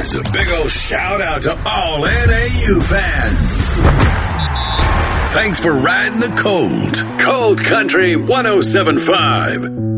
is a big old shout out to all NAU fans. Thanks for riding the Cold. Cold Country 107.5.